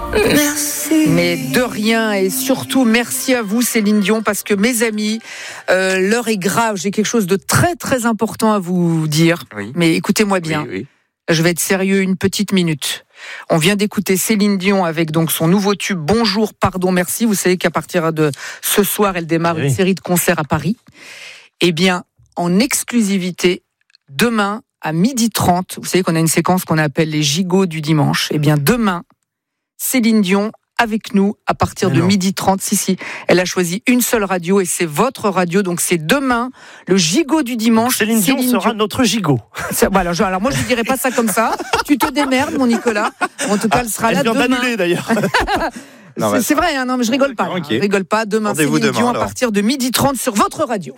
Merci. Mais de rien, et surtout merci à vous Céline Dion, parce que mes amis, l'heure est grave, j'ai quelque chose de très très important à vous dire, oui. Mais écoutez-moi bien, oui. Je vais être sérieux une petite minute. On vient d'écouter Céline Dion avec donc son nouveau tube Bonjour, pardon, merci. Vous savez qu'à partir de ce soir, elle démarre une série de concerts à Paris. Eh bien, en exclusivité, demain à 12h30, vous savez qu'on a une séquence qu'on appelle les gigots du dimanche. Eh bien, demain, Céline Dion avec nous à partir de 12h30. Si, elle a choisi une seule radio et c'est votre radio. Donc c'est demain, le gigot du dimanche. Céline Dion sera notre gigot. Voilà, alors moi je ne dirais pas ça comme ça. Tu te démerdes, mon Nicolas. En tout cas, elle sera là demain. Elle vient d'annuler d'ailleurs. C'est vrai, hein, non, mais je rigole pas. Okay. Je rigole pas. Demain, Céline Dion à partir de 12h30 sur votre radio.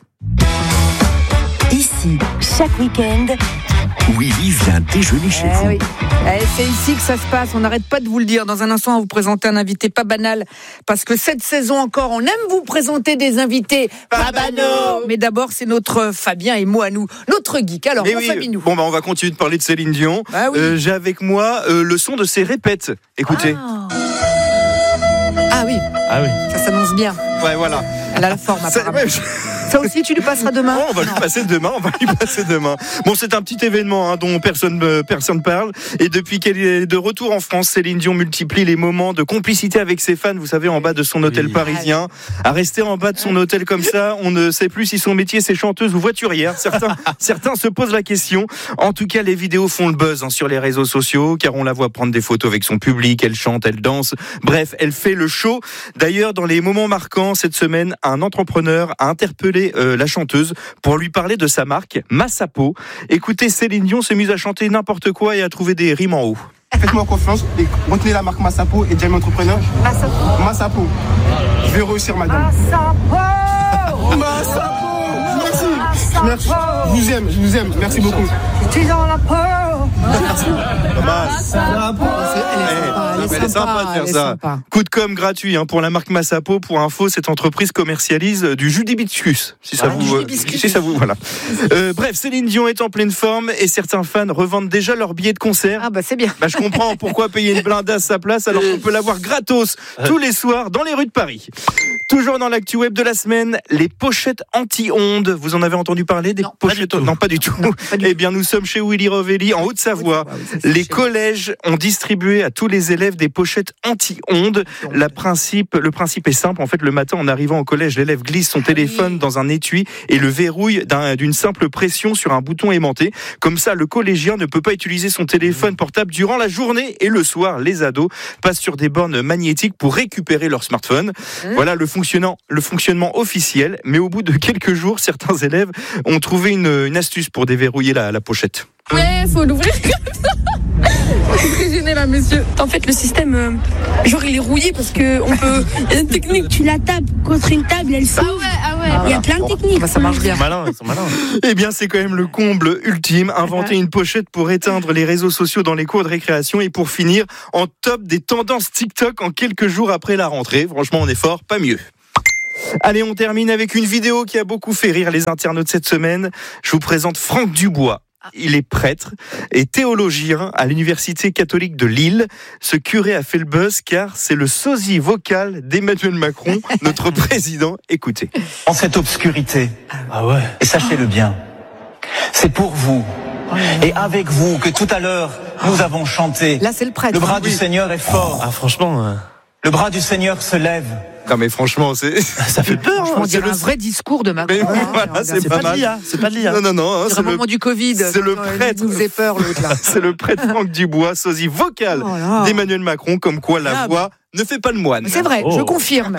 Ici, chaque week-end, Willy vient déjeuner chez vous. Oui. C'est ici que ça se passe, on n'arrête pas de vous le dire. Dans un instant, on va vous présenter un invité pas banal, parce que cette saison encore, on aime vous présenter des invités pas banaux. Mais d'abord, c'est notre Fabien et moi à nous, notre geek. Alors, Fabien, nous. Bon, on va continuer de parler de Céline Dion. J'ai avec moi le son de ses répètes. Écoutez. Ah oui. Ça s'annonce bien. Ouais, voilà. Elle a la forme, apparemment. Ça aussi, tu lui passeras demain. On va lui passer demain. Bon, c'est un petit événement dont personne parle. Et depuis qu'elle est de retour en France, Céline Dion multiplie les moments de complicité avec ses fans. Vous savez, en bas de son hôtel parisien. À rester en bas de son hôtel comme ça, on ne sait plus si son métier c'est chanteuse ou voiturière. Certains se posent la question. En tout cas, les vidéos font le buzz sur les réseaux sociaux, car on la voit prendre des photos avec son public. Elle chante, elle danse. Bref, elle fait le show. D'ailleurs, dans les moments marquants cette semaine, un entrepreneur a interpellé la chanteuse pour lui parler de sa marque Massapo. Écoutez, Céline Dion s'est mise à chanter n'importe quoi et à trouver des rimes en haut. Faites-moi confiance et retenez la marque Massapo et Jamie Entrepreneur. Massapo. Je vais réussir, madame. Massapo. Merci. Je vous aime. Merci beaucoup. Tu es dans la peau. Elle est sympa de faire ça. Coup de com' gratuit pour la marque Massapo. Pour info, cette entreprise commercialise du jus d'hibiscus. Si ça vous, voilà. Bref, Céline Dion est en pleine forme et certains fans revendent déjà leurs billets de concert. Ah bah c'est bien. Je comprends pourquoi payer une blinde à sa place alors qu'on peut l'avoir gratos tous les soirs dans les rues de Paris. Toujours dans l'actu web de la semaine, les pochettes anti-ondes. Vous en avez entendu parler des pochettes? Non, pas du tout. Eh bien, nous sommes chez Willy Rovelli en Haute-Savoie. Les collèges ont distribué à tous les élèves des pochettes anti-ondes. Le principe est simple. En fait, le matin, en arrivant au collège, l'élève glisse son téléphone dans un étui et le verrouille d'une simple pression sur un bouton aimanté. Comme ça, le collégien ne peut pas utiliser son téléphone portable durant la journée. Et le soir, les ados passent sur des bornes magnétiques pour récupérer leur smartphone. Voilà le fonctionnement officiel. Mais au bout de quelques jours, certains élèves ont trouvé une astuce pour déverrouiller la pochette. Ouais, faut l'ouvrir comme ça. C'est très gêné là, monsieur. En fait, le système, il est rouillé parce que on peut. Il y a une technique. Tu la tapes contre une table, elle s'ouvre. Ah ouais. Il y a plein de techniques. Ça marche bien. Ils sont malins. Eh bien, c'est quand même le comble ultime. Inventer une pochette pour éteindre les réseaux sociaux dans les cours de récréation et pour finir en top des tendances TikTok en quelques jours après la rentrée. Franchement, on est fort, pas mieux. Allez, on termine avec une vidéo qui a beaucoup fait rire les internautes cette semaine. Je vous présente Franck Dubois. Il est prêtre et théologien à l'université catholique de Lille. Ce curé a fait le buzz car c'est le sosie vocal d'Emmanuel Macron, notre président. Écoutez. En cette obscurité, et sachez-le bien, c'est pour vous et avec vous que tout à l'heure nous avons chanté. Là, c'est le prêtre. Le bras du Seigneur est fort. Franchement. Le bras du Seigneur se lève. Non mais franchement, ça fait peur. On dirait un vrai discours de Macron. Voilà, c'est pas mal. C'est pas de l'IA. Non. C'est le moment du Covid. C'est le prêtre. Il nous faisait peur, l'autre là. C'est le prêtre Franck Dubois, sosie vocal d'Emmanuel Macron, comme quoi la voix ne fait pas le moine. C'est vrai, je confirme.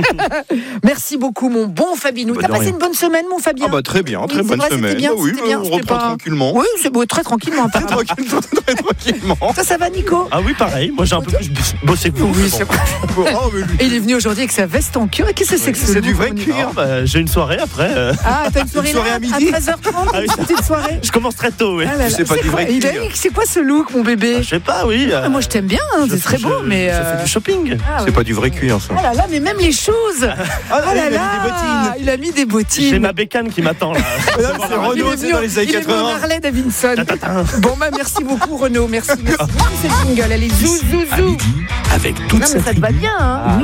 Merci beaucoup, mon bon Fabinou. T'as passé une bonne semaine, mon Fabien? Très bien, très bonne semaine. Bien, on reprend tranquillement. Oui, c'est beau, très tranquillement. Très tranquillement. Ça va, Nico? Ah oui, pareil. Moi, j'ai un peu plus bossé que vous. Oui, c'est vrai. Et il est venu aujourd'hui avec sa veste en cuir. Qu'est-ce que c'est que ça? C'est du vrai cuir. J'ai une soirée après. T'as une soirée à midi à 13h30? Une petite soirée. Je commence très tôt, oui. C'est pas du vrai cuir. C'est quoi ce look, mon bébé? Je sais pas, oui. Moi, je t'aime bien, c'est très beau, mais. Je fais du shopping. string. C'est pas du vrai cuir, ça. Ah là là, mais même les choses. Ah là là, il a mis des bottines. J'ai ma bécane qui m'attend là. C'est Renaud, c'est dans les années 80. Il est venu en Harley Davidson. Bon, merci beaucoup, Renaud. Merci beaucoup. C'est le jingle. Allez, zou, zou, zou. Avec toute Non, mais ça te va bien, hein.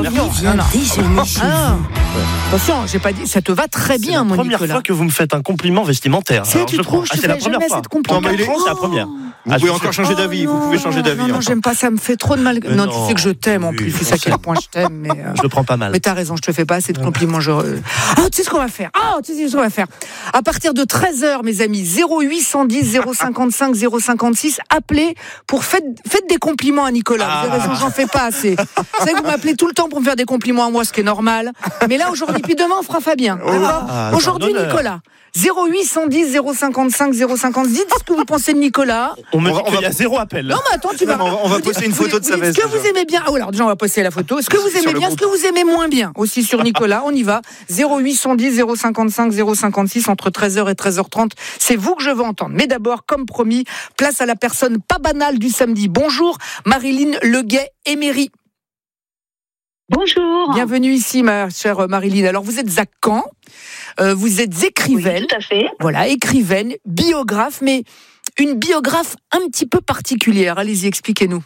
Attention, j'ai pas dit, ça te va très bien, mon Nicolas. C'est la première fois que vous me faites un compliment vestimentaire. Tu trouves, je te fais jamais cette compliment. C'est la première. Vous pouvez encore changer d'avis. Vous pouvez changer d'avis. Non, j'aime pas, ça me fait trop de mal. Non, tu sais que je t'aime en plus. Tu sais à quel point je t'aime. Mais je le prends pas mal. Mais t'as raison, je te fais pas assez de compliments. Tu sais ce qu'on va faire. À partir de 13h, mes amis, 0810 055 056, appelez pour faites des compliments à Nicolas. Vous avez raison, j'en fais pas assez. Vous savez que vous m'appelez tout le temps pour me faire des compliments à moi, ce qui est normal. Mais là, aujourd'hui, puis demain, on fera Fabien. Aujourd'hui, Nicolas. 0810 055 050. Dites ce que vous pensez de Nicolas. On me dit qu'il y a 0 appel. Non, mais attends, tu vas. On va poster une photo de sa veste. Est-ce que vous aimez bien? Alors déjà, on va poster la photo. Est-ce que vous aimez bien? Est-ce que vous aimez moins bien? Aussi sur Nicolas, on y va. 0810 055 056 entre 13h et 13h30. C'est vous que je veux entendre. Mais d'abord, comme promis, place à la personne pas banale du samedi. Bonjour, Marilyn Leguet-Emery. Bonjour. Bienvenue ici, ma chère Marilyn. Alors, vous êtes à Caen. Vous êtes écrivaine. Oui, tout à fait. Voilà, écrivaine, biographe, mais une biographe un petit peu particulière. Allez-y, expliquez-nous.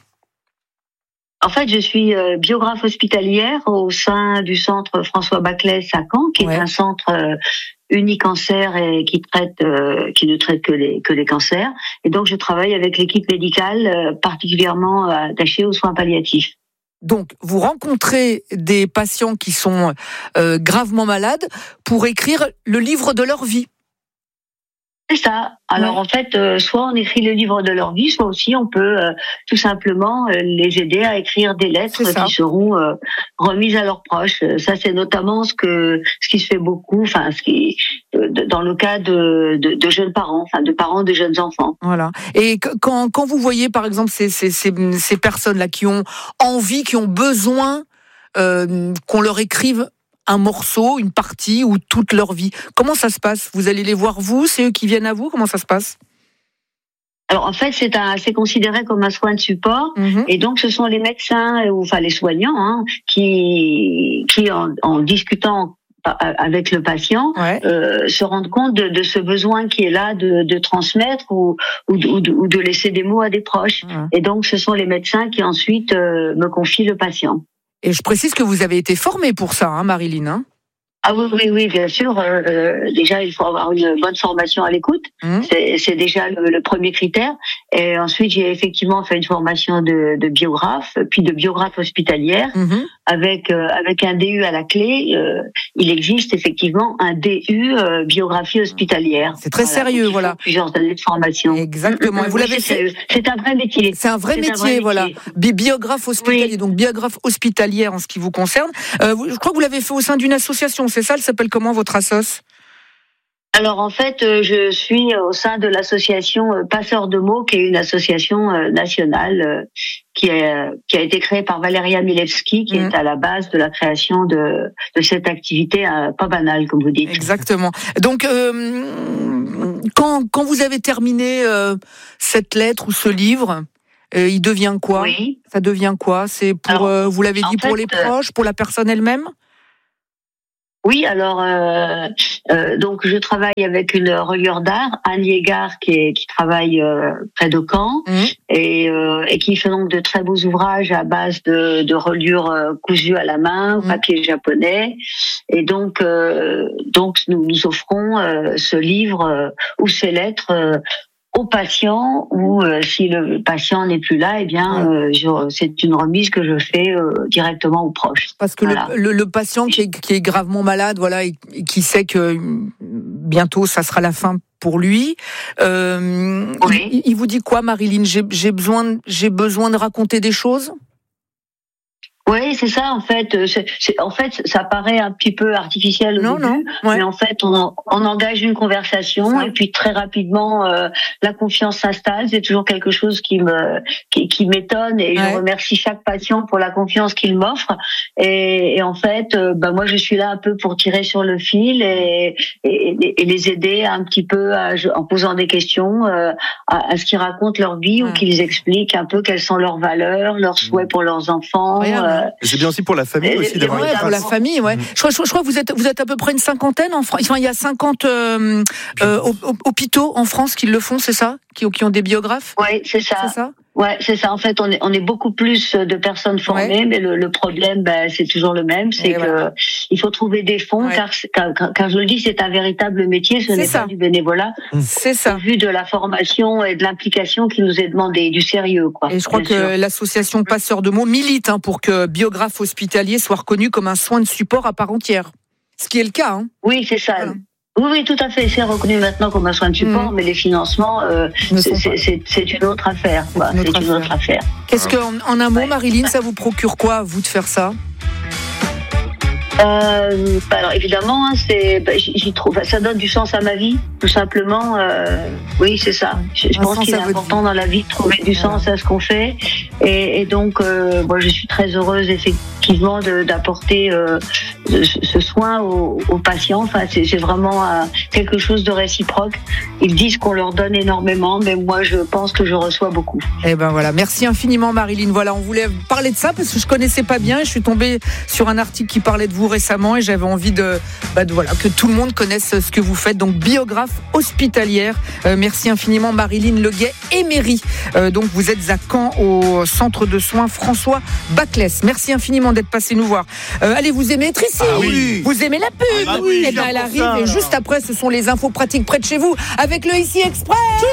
En fait, je suis biographe hospitalière au sein du centre François Baclès à Caen, qui est un centre unicancer et qui ne traite que les cancers. Et donc, je travaille avec l'équipe médicale particulièrement attachée aux soins palliatifs. Donc, vous rencontrez des patients qui sont gravement malades pour écrire le livre de leur vie. C'est ça. Alors en fait, soit on écrit le livre de leur vie, soit aussi on peut tout simplement les aider à écrire des lettres qui seront remises à leurs proches. Ça, c'est notamment ce qui se fait beaucoup, enfin dans le cas de jeunes parents, enfin de parents de jeunes enfants. Voilà. Et quand vous voyez par exemple ces personnes-là qui ont envie, qui ont besoin qu'on leur écrive un morceau, une partie ou toute leur vie. Comment ça se passe? Vous allez les voir vous? C'est eux qui viennent à vous? Comment ça se passe? Alors en fait, c'est considéré comme un soin de support, et donc ce sont les médecins ou enfin les soignants qui en discutant avec le patient se rendent compte de ce besoin qui est là de transmettre ou de laisser des mots à des proches. Et donc ce sont les médecins qui ensuite me confient le patient. Et je précise que vous avez été formée pour ça, hein, Marilyn, hein? Ah oui, bien sûr. Déjà, il faut avoir une bonne formation à l'écoute. C'est déjà le premier critère. Et ensuite, j'ai effectivement fait une formation de biographe, puis de biographe hospitalière, avec un DU à la clé. Il existe effectivement un DU biographie hospitalière. C'est très sérieux, voilà. Plusieurs années de formation. Exactement. Et vous l'avez fait. C'est un vrai métier. C'est un vrai métier, voilà. Biographe hospitalier, donc biographe hospitalière en ce qui vous concerne. Je crois que vous l'avez fait au sein d'une association. C'est ça, elle s'appelle comment votre assoce? Alors en fait, je suis au sein de l'association Passeurs de mots, qui est une association nationale qui a été créée par Valeria Milewski, qui est à la base de la création de cette activité pas banale, comme vous dites. Exactement. Donc quand vous avez terminé cette lettre ou ce livre, il devient quoi? Ça devient quoi? C'est pour vous l'avez dit, pour les proches, pour la personne elle-même? Oui, alors donc je travaille avec une religieure d'art, Anne Yégard, qui travaille près de Caen et qui fait donc de très beaux ouvrages à base de reliures cousues à la main, papier japonais. Et donc nous offrons ce livre ou ces lettres au patient, ou si le patient n'est plus là, eh bien c'est une remise que je fais directement aux proches. Parce que le patient qui est gravement malade, voilà, et qui sait que bientôt ça sera la fin pour lui, il vous dit quoi, Marilyn? J'ai besoin de raconter des choses? Oui, c'est ça, en fait. En fait, ça paraît un petit peu artificiel au début, mais en fait, on engage une conversation et puis très rapidement, la confiance s'installe. C'est toujours quelque chose qui m'étonne et je remercie chaque patient pour la confiance qu'il m'offre. Et en fait, moi, je suis là un peu pour tirer sur le fil et les aider un petit peu en posant des questions à ce qu'ils racontent leur vie ou qu'ils expliquent un peu quelles sont leurs valeurs, leurs souhaits pour leurs enfants. C'est bien aussi pour la famille aussi d'avoir. Ouais, pour la famille, ouais. Je crois que vous êtes à peu près une cinquantaine en France. Enfin, il y a 50 hôpitaux en France qui le font, c'est ça, qui ont des biographes. Oui, c'est ça. C'est ça. Ouais, c'est ça. En fait, on est beaucoup plus de personnes formées, mais le problème, c'est toujours le même, c'est que il faut trouver des fonds, car je le dis, c'est un véritable métier, ce n'est pas du bénévolat. C'est ça. Au vu de la formation et de l'implication qui nous est demandée, du sérieux, quoi. Et je crois que l'association Passeurs de mots milite pour que biographe hospitalier soit reconnu comme un soin de support à part entière. Ce qui est le cas. Oui, c'est ça. Voilà. Oui, tout à fait. C'est reconnu maintenant comme un soin de support, mais les financements, c'est une autre affaire. C'est une autre affaire. Qu'est-ce qu'en un mot, Marilyn, ça vous procure quoi, à vous, de faire ça ? Alors évidemment, j'y trouve, ça donne du sens à ma vie, tout simplement. Oui, c'est ça. Je pense qu'il est important dans la vie de trouver du sens à ce qu'on fait, et donc moi, je suis très heureuse effectivement d'apporter ce soin aux patients. Enfin, c'est vraiment quelque chose de réciproque. Ils disent qu'on leur donne énormément, mais moi, je pense que je reçois beaucoup. Et ben voilà, merci infiniment, Marilyn. Voilà, on voulait parler de ça parce que je connaissais pas bien. Je suis tombée sur un article qui parlait de vous récemment et j'avais envie que tout le monde connaisse ce que vous faites. Donc, biographe hospitalière. Merci infiniment, Marilyn Leguet-Emery. Donc, vous êtes à Caen, au centre de soins François Baclès. Merci infiniment d'être passé nous voir. Allez, vous aimez être ici? Oui. Vous aimez la pub? Et bien, elle arrive et juste après, ce sont les infos pratiques près de chez vous avec le Ici Express.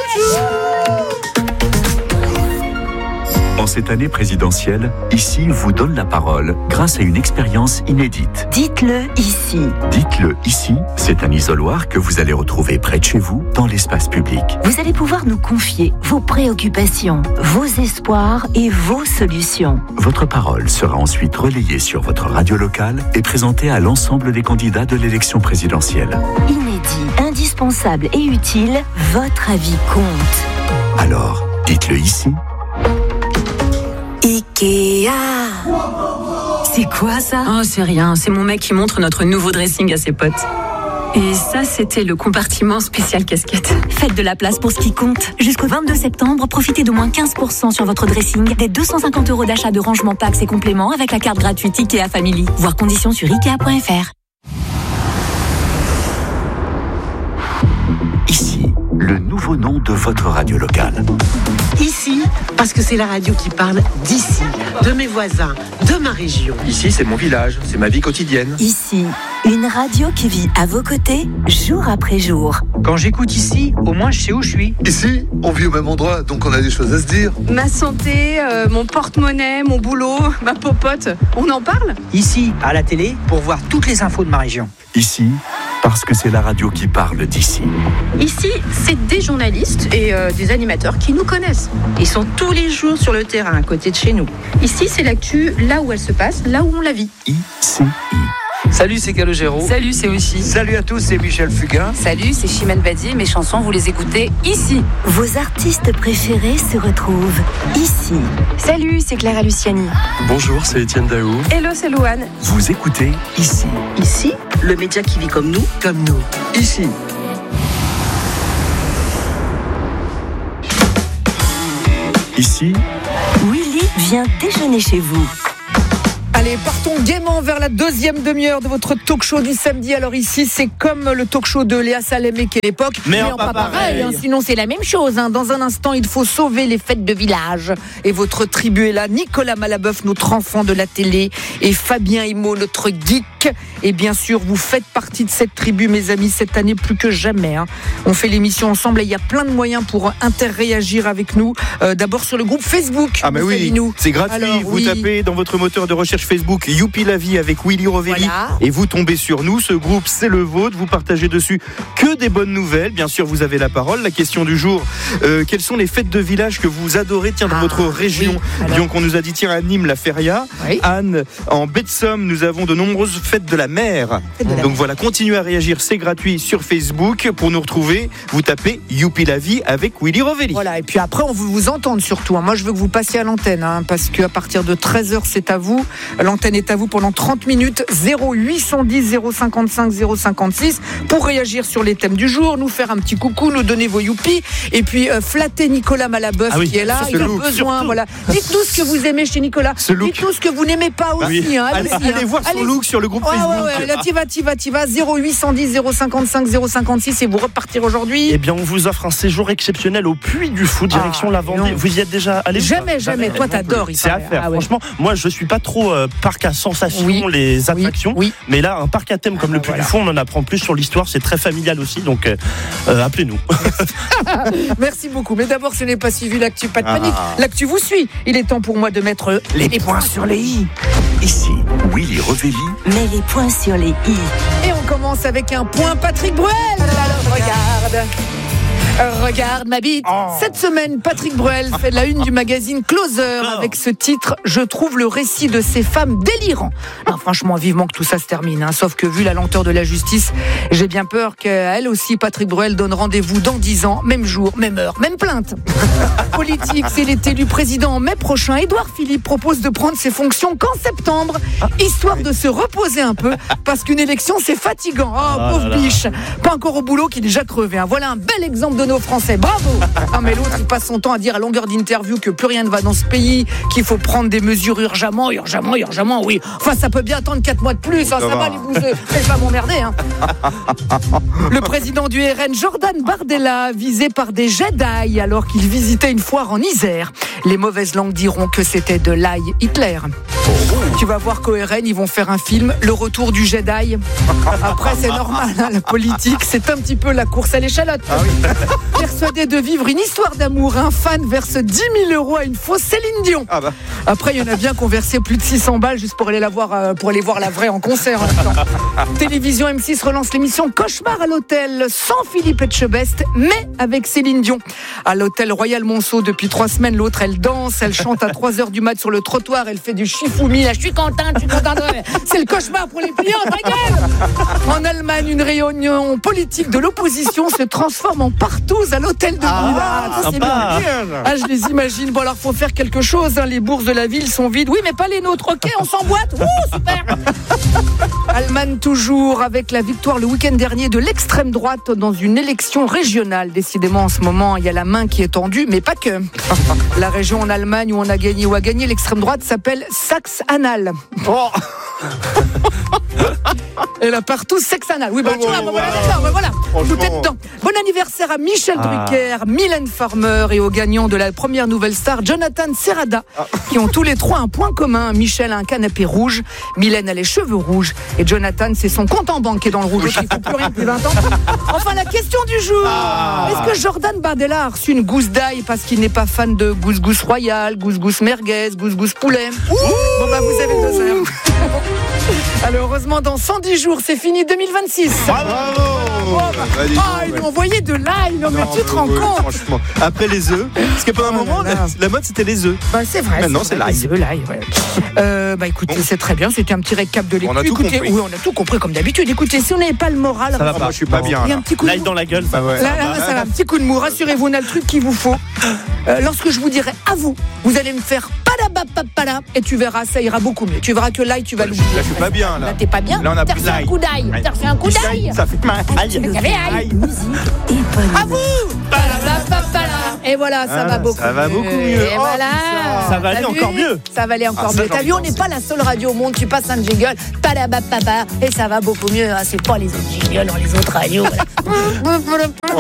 En cette année présidentielle, Ici vous donne la parole grâce à une expérience inédite. Dites-le ici. Dites-le ici, c'est un isoloir que vous allez retrouver près de chez vous, dans l'espace public. Vous allez pouvoir nous confier vos préoccupations, vos espoirs et vos solutions. Votre parole sera ensuite relayée sur votre radio locale et présentée à l'ensemble des candidats de l'élection présidentielle. Inédit, indispensable et utile, votre avis compte. Alors, dites-le ici. Ikea. C'est quoi ça? Oh, c'est rien, c'est mon mec qui montre notre nouveau dressing à ses potes. Et ça, c'était le compartiment spécial casquette. Faites de la place pour ce qui compte. Jusqu'au 22 septembre, profitez d'au moins 15% sur votre dressing, des 250 € d'achat de rangement packs et compléments avec la carte gratuite Ikea Family. Voir conditions sur Ikea.fr. Ici, le nouveau nom de votre radio locale. Ici, parce que c'est la radio qui parle d'ici, de mes voisins, de ma région. Ici, c'est mon village, c'est ma vie quotidienne. Ici, une radio qui vit à vos côtés, jour après jour. Quand j'écoute Ici, au moins je sais où je suis. Ici, on vit au même endroit, donc on a des choses à se dire. Ma santé, mon porte-monnaie, mon boulot, ma popote, on en parle? Ici, à la télé, pour voir toutes les infos de ma région. Ici, parce que c'est la radio qui parle d'ici. Ici, c'est des journalistes et des animateurs qui nous connaissent. Ils sont tous les jours sur le terrain, à côté de chez nous. Ici, c'est l'actu, là où elle se passe, là où on la vit. ICI. Salut, c'est Calogero. Salut, c'est Aussi. Salut à tous, c'est Michel Fugain. Salut, c'est Chimène Badi. Mes chansons, vous les écoutez ici. Vos artistes préférés se retrouvent ici. Salut, c'est Clara Luciani. Bonjour, c'est Étienne Daou. Hello, c'est Louane. Vous écoutez Ici. Ici, le média qui vit comme nous. Comme nous. Ici. Ici, Willy vient déjeuner chez vous. Allez, partons gaiement vers la deuxième demi-heure de votre talk show du samedi. Alors ici, c'est comme le talk show de Léa Salamé qu'est l'époque, mais en pas pareil. Sinon, c'est la même chose. Dans un instant, il faut sauver les fêtes de village. Et votre tribu est là. Nicolas Malabeuf, notre enfant de la télé, et Fabien Immo, notre geek. Et bien sûr, vous faites partie de cette tribu, mes amis, cette année plus que jamais. On fait l'émission ensemble et il y a plein de moyens pour interréagir avec nous. D'abord sur le groupe Facebook. Ah, mais oui, c'est gratuit. Alors, vous tapez dans votre moteur de recherche Facebook Youpi la vie avec Willy Rovelli, voilà. Et vous tombez sur nous. Ce groupe, c'est le vôtre. Vous partagez dessus que des bonnes nouvelles. Bien sûr, vous avez la parole. La question du jour, quelles sont les fêtes de village que vous adorez, dans votre région? Oui. Donc on nous a dit, à Nîmes, la Feria. Oui. Anne, en baie de Somme, nous avons de nombreuses fêtes de la mer. Donc voilà, continuez à réagir, c'est gratuit sur Facebook. Pour nous retrouver, vous tapez Youpi la vie avec Willy Rovelli. Voilà, et puis après, on veut vous entendre surtout. Moi, je veux que vous passiez à l'antenne, parce qu'à partir de 13h, c'est à vous. L'antenne est à vous pendant 30 minutes. 0810 055 056 pour réagir sur les thèmes du jour, nous faire un petit coucou, nous donner vos youpies et puis flatter Nicolas Malaboeuf qui est là. Il a besoin. Voilà. Dites-nous ce que vous aimez chez Nicolas. Dites-nous ce que vous n'aimez pas aussi. Allez voir son look sur le groupe Facebook. Là, t'y vas. 0810 055 056 et vous repartir aujourd'hui. Eh bien, on vous offre un séjour exceptionnel au Puy du Fou, direction la Vendée. Vous y êtes déjà allé? Jamais. Toi, t'adores. C'est à faire. Franchement, moi, je suis pas trop parc à sensations, les attractions. Mais là, un parc à thème comme le Puy du Fou, on en apprend plus sur l'histoire. C'est très familial aussi. Donc, appelez-nous. Merci beaucoup. Mais d'abord, ce n'est pas suivi l'actu. Pas de panique. L'actu vous suit. Il est temps pour moi de mettre les points sur les i. Ici, Willy Revelli met les points sur les i. Et on commence avec un point Patrick Bruel. Alors regarde ma bite. Cette semaine, Patrick Bruel fait la une du magazine Closer avec ce titre « Je trouve le récit de ces femmes délirant ». Non, franchement, vivement que tout ça se termine. Sauf que vu la lenteur de la justice, j'ai bien peur qu'elle aussi, Patrick Bruel, donne rendez-vous dans 10 ans, même jour, même heure, même plainte. Politique, s'il est élu président en mai prochain, Édouard Philippe propose de prendre ses fonctions qu'en septembre, histoire de se reposer un peu, parce qu'une élection, c'est fatigant. Pauvre biche. Pas encore au boulot qu'il est déjà crevé. Voilà un bel exemple de nos Français, bravo. Mais l'autre, il passe son temps à dire à longueur d'interview que plus rien ne va dans ce pays, qu'il faut prendre des mesures urgemment, oui. Enfin, ça peut bien attendre 4 mois de plus, ça va les bouseux, c'est pas m'emmerder. Le président du RN, Jordan Bardella, visé par des Jedi alors qu'il visitait une foire en Isère. Les mauvaises langues diront que c'était de l'ail Hitler. Tu vas voir qu'au RN, ils vont faire un film, Le Retour du Jedi. Après, c'est normal, la politique, c'est un petit peu la course à l'échalote. Persuadé de vivre une histoire d'amour, un fan verse 10 000 € à une fausse Céline Dion. Après, il y en a bien qui ont versé plus de 600 balles juste pour aller la voir, pour aller voir la vraie en concert. Télévision M6 relance l'émission Cauchemar à l'hôtel sans Philippe Etchebest, mais avec Céline Dion. À l'hôtel Royal Monceau, depuis 3 semaines, l'autre, elle danse, elle chante à 3h du mat sur le trottoir, elle fait du chifoumi. Là, je suis contente. C'est le cauchemar pour les clients, ta gueule. En Allemagne, une réunion politique de l'opposition se transforme en partouze à l'hôtel de ville. Je les imagine. Bon, alors, faut faire quelque chose. Les bourses de la ville sont vides. Oui, mais pas les nôtres. Ok, on s'emboîte. Super. Allemagne toujours, avec la victoire le week-end dernier de l'extrême droite dans une élection régionale. Décidément, en ce moment, il y a la main qui est tendue, mais pas que. La région en Allemagne où on a gagné ou a gagné l'extrême droite s'appelle Saxe-Anhalt. Et là partout, sexe-anal. Oui, voilà. Tout est dedans. Bon anniversaire à Michel Drucker, Mylène Farmer et aux gagnants de la première nouvelle star, Jonathan Serrada, qui ont tous les 3 un point commun. Michel a un canapé rouge, Mylène a les cheveux rouges et Jonathan, c'est son compte en banque qui est dans le rouge. Il ne faut plus rien depuis 20 ans. Enfin, la question du jour. Est-ce que Jordan Bardella a reçu une gousse d'ail parce qu'il n'est pas fan de gousgousse royale, gousgousse merguez, gousgousse poulet? Bon, vous avez 2 heures. Alors, heureusement, dans 110 jours, c'est fini 2026. Bravo. Ils m'ont envoyé de l'ail. Non, mais tu te rends compte? Franchement, après les œufs, parce que pendant un moment, la mode, c'était les œufs. C'est vrai. Maintenant, c'est l'ail. Écoutez, c'est très bien. C'était un petit récap de l'écoute. Oui, on a tout compris comme d'habitude. Écoutez, si on n'avait pas le moral, ça va pas. Moi, je suis pas bien. Il y a un petit coup l'ail dans la gueule. Ça va, un petit coup de mou. Rassurez-vous, on a le truc qu'il vous faut. Lorsque je vous dirai à vous allez me faire padabapapala et tu verras, ça ira beaucoup mieux. Tu verras que l'ail, tu vas l'oublier. Là, je suis pas bien. Là, t'es pas bien. Là, on a t'as refait un coup d'ail. T'as refait un coup d'ail. Ça fait mal. Aïe. À vous. Et voilà, ça va beaucoup mieux. Ça va beaucoup mieux. Et voilà. Ça va aller encore mieux. Ça va aller encore mieux. T'as vu, on n'est pas la seule radio au monde qui passe un jingle. Et ça va beaucoup mieux. C'est pas les autres jingles dans les autres radios.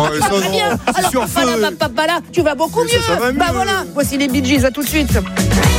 Bien. Alors, tu vas beaucoup mieux. Voilà. Voici les Bee Gees. À tout de suite.